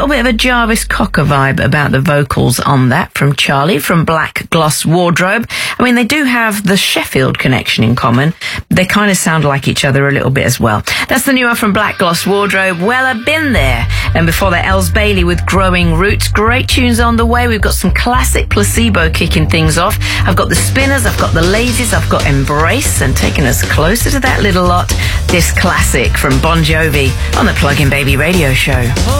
little bit of a Jarvis Cocker vibe about the vocals on that from Charlie from Black Gloss Wardrobe. I mean, they do have the Sheffield connection in common. They kind of sound like each other a little bit as well. That's the new one from Black Gloss Wardrobe. Well, I've been there. And before that, Els Bailey with Growing Roots. Great tunes on the way. We've got some classic Placebo kicking things off. I've got the Spinners, I've got the Lazies, I've got Embrace, and taking us closer to that little lot, this classic from Bon Jovi on the Plug-in Baby Radio Show.